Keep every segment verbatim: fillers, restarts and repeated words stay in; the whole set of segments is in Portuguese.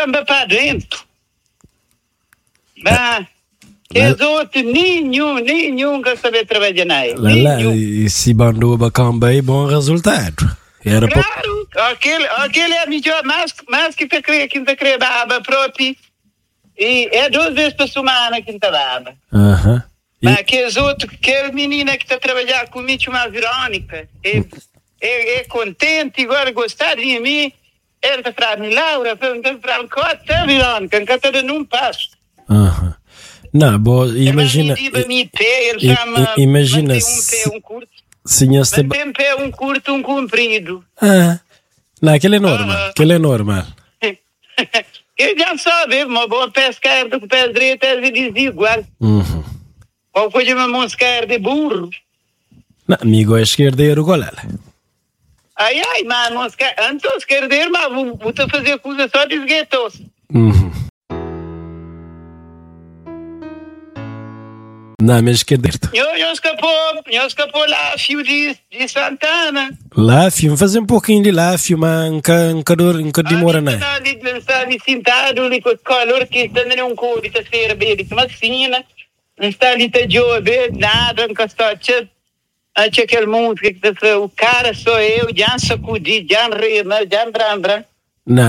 samba para dentro. Mas, os outros, nenhum, nenhum que saber trabalhar na ele. Lá, e se bandou bacana bem, bom resultado. Era claro, po... aquele, aquele é melhor, mais, mais que te crê, que te crê baba próprio. E é duas vezes por semana que te baba. Aham. Uh-huh. Mas aqueles outros, aquela menina que está a trabalhar comigo, uma Verônica, é, é, é contente, agora gostar de mim, ela está falando, Laura, está falando, cota, Verônica, não está dando um passo. Aham. Uh-huh. Não, bom, imagina. Ele pé, ele chama, imagina. Um pé, um curto. Sim, este... Tem um pé, um curto, um comprido. Ah, não, aquele é normal, uh-huh. aquele é normal. Eu já sabe, uma boa pé esquerda com o pé direito é desigual. Uhum. Ou coisa uma mão esquerda de burro. Não, amigo, é esquerdeiro, golala. Ai, ai, mas mão esquerda, antes eu esquerdeiro, mas vou, vou te fazer coisa só de esguetos. Uhum. Não, mas esquerdeiro. Eu, eu escapou, eu escapou lá, fio de, de Santana. Láfio, fazer um pouquinho de láfio, mas nunca, nunca, nunca demora, não. Está ali, está ali sentado, ali com o calor que está nem um couro, está cerveja, está vacina. Não está ali, está de ouvir, nada, nunca está, antes aquele música que está, o cara sou eu, já sacudi, já rima, já brambra. Não,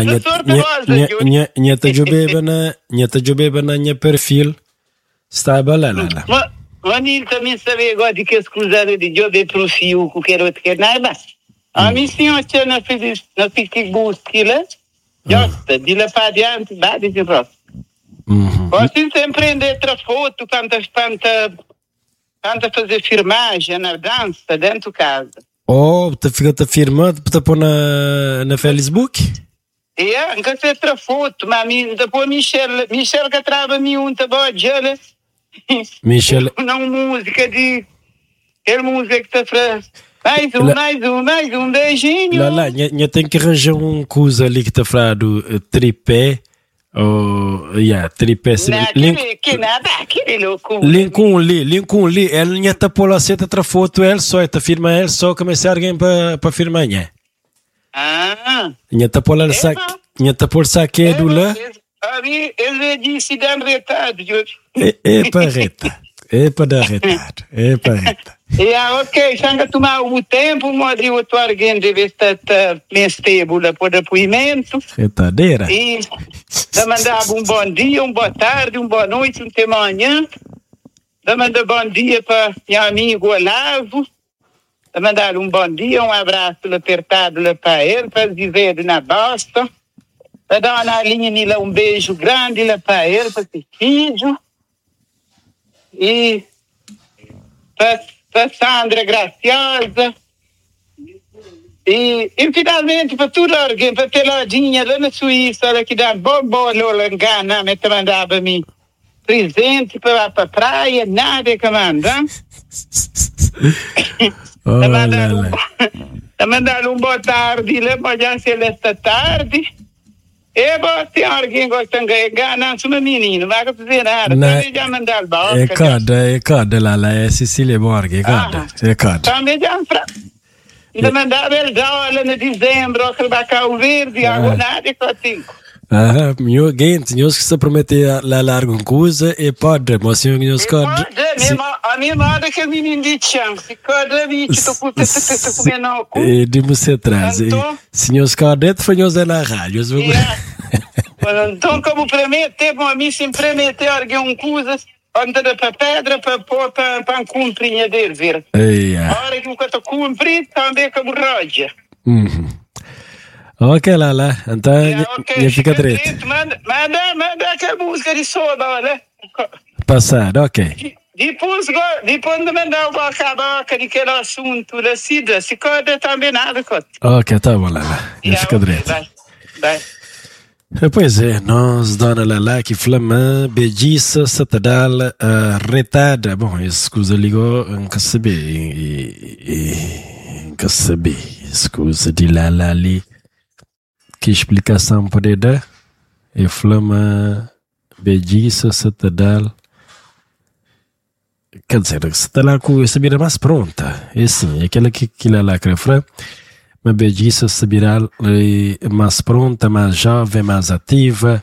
nha está de beba na, nha está de beba na minha perfil. Está a balar lá. Mas ele também sabe agora de que as cruzadas de job é pro fio, que quer outro quer nada. A mim sim, eu tinha na fiz na fiz que busque lá. Josta, de lá para adiante, bate de rosto. Você sempre ande tra foto, canta, canta, canta fazer filmagem na dança dentro de casa. Oh, tu fica te filmando para pôr na na Facebook? É, nunca se tra foto, mas depois Michel, Michel que trava me um tabajara. Michel. Não música de. É música que está frase. Mais um, La... mais um, mais um beijinho. Lá, lá, eu tenho que arranjar um coisa ali que está falando uh, tripé. Ou. Oh, yeah, tripé. Não, Link... que, que nada, que louco. Lincoln Lee, Lincoln Lee. Ela não está por lá, você está foto, ela só, está firma, ela só, começar alguém para firmar, né? Ah. Não está por lá, não está por saque do lá. A mim, ele disse de retado. É para reta. É para dar retado. É para reta. É, ok. Chega tomar o tempo, mas o outro alguém deve estar mestébulo por depoimento. Retadeira. E da mandar um bom dia, uma boa tarde, uma boa noite, um até manhã. Da mandar bom dia para meu amigo Olavo. Da mandar um bom dia, um abraço apertado para ele, para viver na Boston. Para dar uma linha um beijo grande lá para ele, para esse filho. E para Sandra Graciosa. E, e finalmente para tudo alguém, para ter lojinha lá na Suíça, lá que dá bom bolo lá em Gana, me mandava-me presente para a praia, nada que manda. Está mandando um boa tarde, lá amanhã se esta tarde. É bom, tem alguém que gosta de ganhar, não menino, não vai fazer nada. Também já mandar o balcão. É cada, é cada lá, lá é Cecília Borghi, é cada, é cada. Também já ainda mandava ele já no dezembro, que vai cá o verde, água nada, e só cinco. Ah, meu gente, nós que se prometer lá largo um coisa e pode, mas se nós pode. A minha mãe que me indica, se cada vídeo tu puta tu comer no cu. E de você atrás. Se nós cadete foi nós na rádio. Então como prometer, bom, a mim sempre prometer alguma coisa, anda para pedra para pôr para para cumprir dele ver. A hora que eu tô cumprir também como roja. Uhum. Ok, lá, lá. Então, yeah, okay, já fica direito. Manda, manda, manda aquela música de soda, olha. Passado, ok. Depois, depois de mandar o acabar com aquele assunto da Cida, se corda também nada, Cote. Ok, tá bom, lá, lá. Já yeah, fica okay, direito. Vai, vai. Pois é, nós, dona Lala, que flama, bejiça, satadal, uh, retada. Bom, escusa ligou, nunca sabe. Nunca sabe. Escusa de Lala ali. Que explicação pode dar? É flama, bejiça, satadal. Quer dizer, você está lá com essa bira mais pronta. É sim, é aquela que, que lá que refra. Uma bejiça, essa bira mais pronta, mais jovem, mais ativa.